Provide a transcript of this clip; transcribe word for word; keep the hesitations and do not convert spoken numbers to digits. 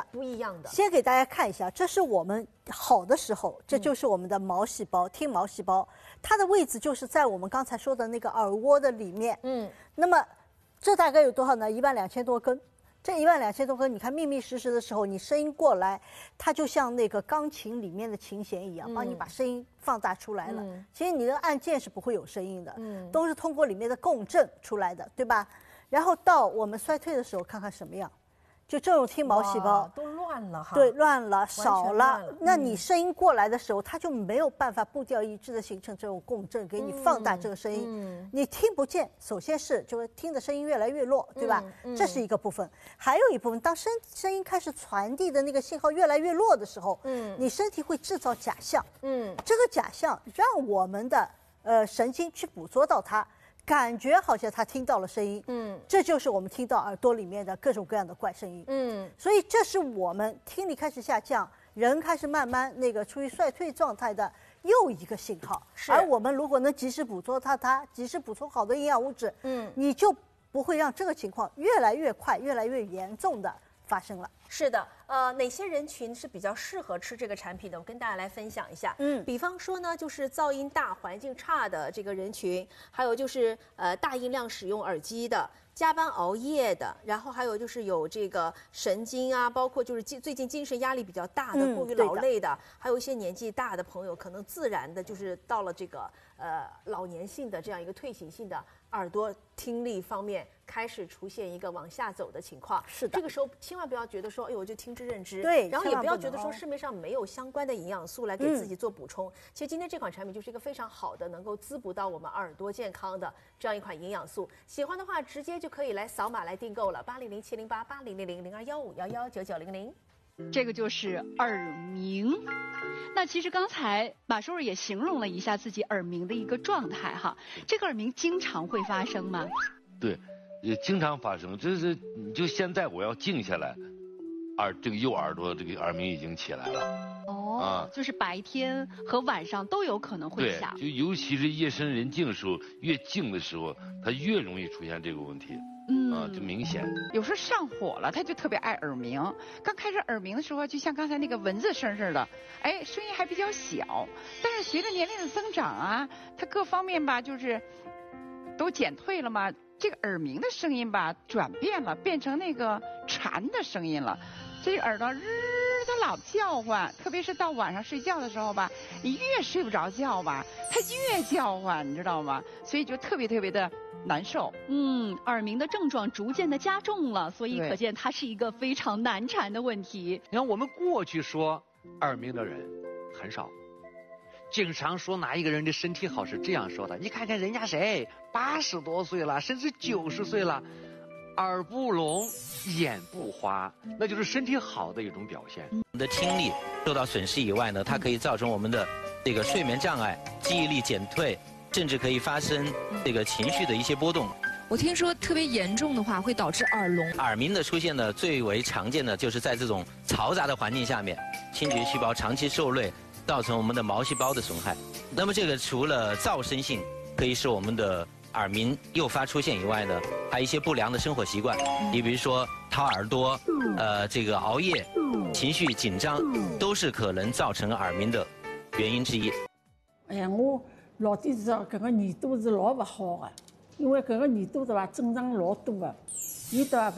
不一样的。 先给大家看一下，这是我们好的时候，这就是我们的毛细胞，嗯、听毛细胞，它的位置就是在我们刚才说的那个耳蜗的里面。嗯，那么这大概有多少呢？一万两千多根。这一万两千多根，你看密密实实的时候，你声音过来，它就像那个钢琴里面的琴弦一样，帮你把声音放大出来了。嗯、其实你的按键是不会有声音的，嗯、都是通过里面的共振出来的，对吧？然后到我们衰退的时候，看看什么样。就这种听毛细胞都乱了哈， 对，乱了，少了。 了那你声音过来的时候，它就没有办法步调一致的形成这种共振，给你放大这个声音。嗯、你听不见，首先是就是听的声音越来越弱，对吧？嗯嗯、这是一个部分。还有一部分，当声声音开始传递的那个信号越来越弱的时候，嗯，你身体会制造假象。嗯，这个假象让我们的呃神经去捕捉到它。感觉好像他听到了声音，嗯，这就是我们听到耳朵里面的各种各样的怪声音，嗯，所以这是我们听力开始下降，人开始慢慢那个处于衰退状态的又一个信号。而我们如果能及时捕捉它，它及时补充好的营养物质，嗯，你就不会让这个情况越来越快、越来越严重的发生了。 是的，呃，哪些人群是比较适合吃这个产品的？我跟大家来分享一下。嗯，比方说呢，就是噪音大、环境差的这个人群，还有就是呃大音量使用耳机的、加班熬夜的，然后还有就是有这个神经啊，包括就是最近精神压力比较大的、过于劳累的，嗯、还有一些年纪大的朋友，可能自然的就是到了这个呃老年性的这样一个退行性的耳朵听力方面开始出现一个往下走的情况。 是的， 这个时候千万不要觉得说，哎呦，我就听之任之。 对， 然后也不要觉得说市面上没有相关的营养素来给自己做补充。嗯、其实今天这款产品就是一个非常好的，能够滋补到我们耳朵健康的这样一款营养素。喜欢的话，直接就可以来扫码来订购了，八零零七零八八零零零零二幺五幺幺九九零零。 这个就是耳鸣。那其实刚才马叔也形容了一下自己耳鸣的一个状态哈。这个耳鸣经常会发生吗？ 对，也经常发生。就是你就现在我要静下来，耳这个右耳朵这个耳鸣已经起来了。 哦，啊，就是白天和晚上都有可能会响。 对，就尤其是夜深人静的时候，越静的时候，它越容易出现这个问题。嗯，啊，就明显。 有时候上火了，他就特别爱耳鸣。刚开始耳鸣的时候，就像刚才那个蚊子声似的，哎，声音还比较小。但是随着年龄的增长啊，他各方面吧，就是都减退了嘛，这个耳鸣的声音吧转变了，变成那个蝉的声音了。这个耳朵日它老叫唤，特别是到晚上睡觉的时候吧，你越睡不着觉吧，它越叫唤，你知道吗？所以就特别特别的难受。 嗯，耳鸣的症状逐渐的加重了，所以可见它是一个非常难缠的问题。 你看我们过去说耳鸣的人很少，经常说哪一个人的身体好是这样说的，你看看人家谁八十多岁了，甚至九十岁了，耳不聋眼不花，那就是身体好的一种表现。 我们的听力受到损失以外呢，它可以造成我们的这个睡眠障碍、记忆力减退，甚至可以发生这个情绪的一些波动。 我听说特别严重的话会导致耳聋。 耳鸣的出现呢，最为常见的就是在这种嘈杂的环境下面，听觉细胞长期受累，造成我们的毛细胞的损害。那么这个除了噪声性可以使我们的耳鸣诱发出现以外呢，还有一些不良的生活习惯，你比如说掏耳朵，呃，这个熬夜，情绪紧张，都是可能造成耳鸣的原因之一。 哎呀，我老点知道搿个耳朵是老勿好的，因为搿个耳朵对伐，症状老多的，伊对伐？